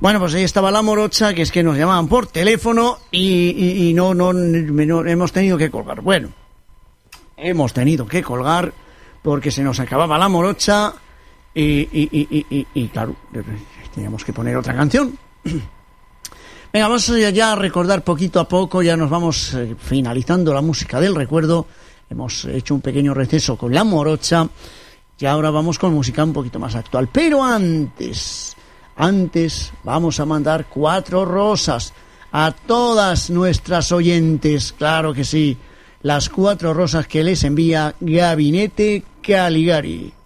Bueno, pues ahí estaba la morocha, que es que nos llamaban por teléfono y no hemos tenido que colgar. Bueno, hemos tenido que colgar porque se nos acababa la morocha y claro, teníamos que poner otra canción. Venga, vamos ya a recordar poquito a poco, ya nos vamos finalizando la música del recuerdo. Hemos hecho un pequeño receso con la morocha y ahora vamos con música un poquito más actual. Pero antes vamos a mandar 4 rosas a todas nuestras oyentes, claro que sí, las 4 rosas que les envía Gabinete Caligari.